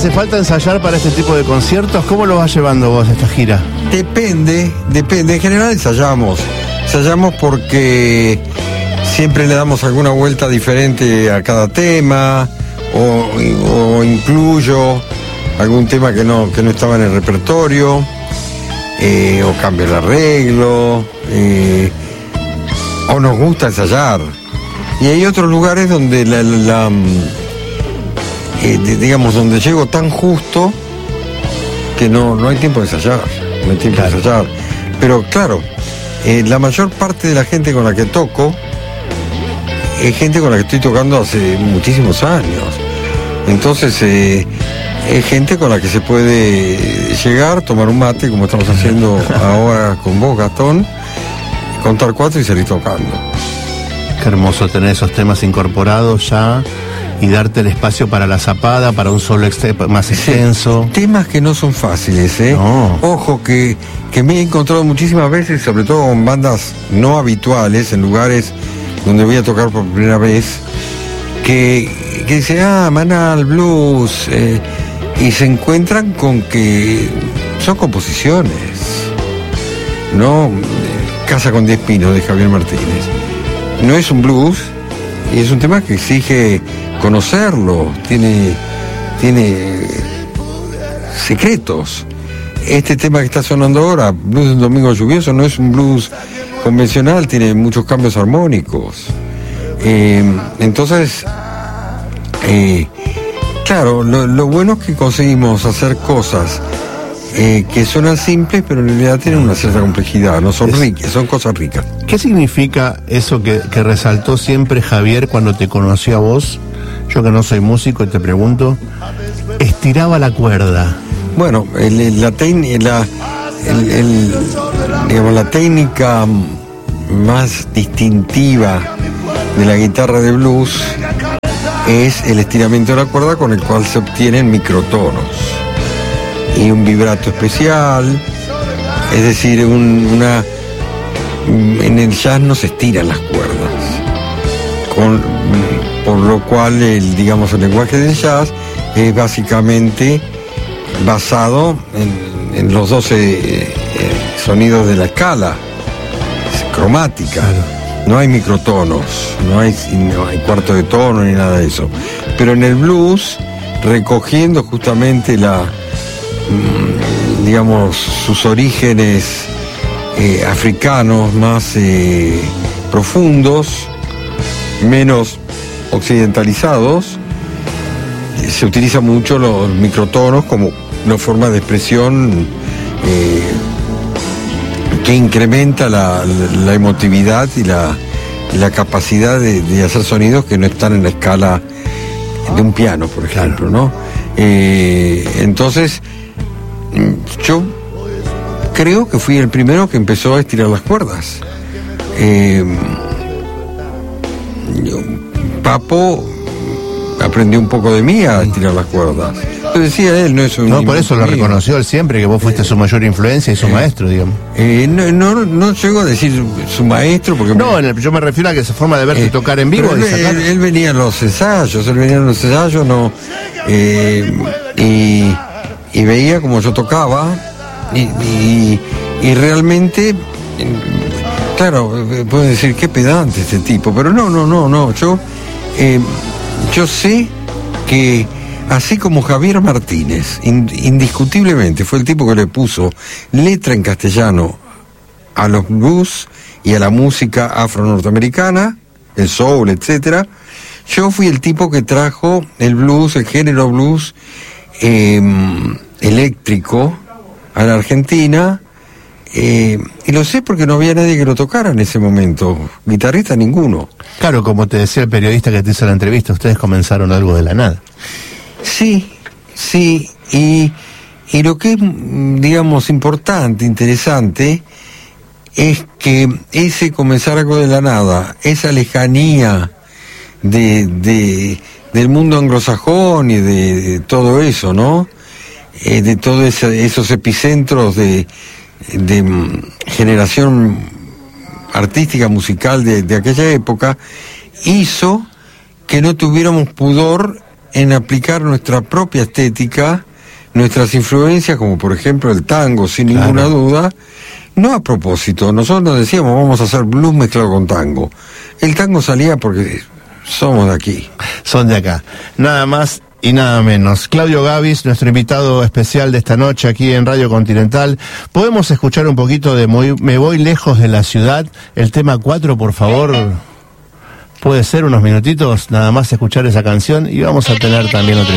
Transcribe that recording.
¿Hace falta ensayar para este tipo de conciertos? ¿Cómo lo vas llevando vos esta gira? Depende. En general ensayamos porque siempre le damos alguna vuelta diferente a cada tema, o incluyo algún tema que no estaba en el repertorio, o cambio el arreglo, o nos gusta ensayar. Y hay otros lugares donde digamos, donde llego tan justo que no hay tiempo de ensayar, Pero claro, la mayor parte de la gente con la que toco es gente con la que estoy tocando hace muchísimos años. Entonces es gente con la que se puede llegar, tomar un mate, como estamos haciendo ahora con vos, Gastón, contar 4 y salir tocando. Qué hermoso tener esos temas incorporados ya y darte el espacio para la zapada, para un solo más extenso. Temas que no son fáciles, ¿eh? No. Ojo, que me he encontrado muchísimas veces, sobre todo con bandas no habituales, en lugares donde voy a tocar por primera vez, que dicen, Manal, blues, y se encuentran con que son composiciones, ¿no? Casa con 10 pinos de Javier Martínez. No es un blues, y es un tema que exige conocerlo, tiene secretos. Este tema que está sonando ahora, Blues de un domingo lluvioso, no es un blues convencional, tiene muchos cambios armónicos. Entonces, claro, lo bueno es que conseguimos hacer cosas que suenan simples, pero en realidad tienen una cierta complejidad, no son ricas, son cosas ricas. ¿Qué significa eso que resaltó siempre Javier cuando te conoció a vos? Yo que no soy músico y te pregunto, estiraba la cuerda. Bueno, la técnica más distintiva de la guitarra de blues es el estiramiento de la cuerda, con el cual se obtienen microtonos y un vibrato especial. Es decir, en el jazz no se estiran las cuerdas, por lo cual el lenguaje del jazz es básicamente basado en los 12 sonidos de la escala cromática. Claro. No hay microtonos, no hay cuarto de tono ni nada de eso. Pero en el blues, recogiendo justamente sus orígenes africanos más profundos, menos occidentalizados, se utiliza mucho los microtonos como una forma de expresión que incrementa la emotividad y la capacidad de hacer sonidos que no están en la escala de un piano, por ejemplo, ¿no? Entonces, yo creo que fui el primero que empezó a estirar las cuerdas. Papo aprendió un poco de mí a estirar las cuerdas. Lo decía él, no es un... No, por eso lo reconoció él siempre, que vos fuiste su mayor influencia y su maestro, digamos. No llego a decir su maestro, porque... No, yo me refiero a que esa forma de verte tocar en vivo... Él venía a los ensayos, no... y veía como yo tocaba, y realmente... Claro, pueden decir, qué pedante este tipo, pero no, yo sé que así como Javier Martínez, indiscutiblemente fue el tipo que le puso letra en castellano a los blues y a la música afro-norteamericana, el soul, etcétera, yo fui el tipo que trajo el blues, el género blues eléctrico a la Argentina. Y lo sé porque no había nadie que lo tocara en ese momento, guitarrista ninguno. Claro, como te decía el periodista que te hizo la entrevista, ustedes comenzaron algo de la nada. Sí, y lo que es, importante, interesante, es que ese comenzar algo de la nada, esa lejanía del mundo anglosajón y de todo eso, ¿no? De todos esos epicentros de generación artística, musical de aquella época, hizo que no tuviéramos pudor en aplicar nuestra propia estética, nuestras influencias, como por ejemplo el tango, sin ninguna duda, no a propósito. Nosotros decíamos, vamos a hacer blues mezclado con tango. El tango salía porque somos de aquí. Son de acá. Nada más y nada menos. Claudio Gabis, nuestro invitado especial de esta noche aquí en Radio Continental. ¿Podemos escuchar un poquito de Me voy lejos de la ciudad? El tema 4, por favor. Puede ser unos minutitos, nada más escuchar esa canción y vamos a tener también otra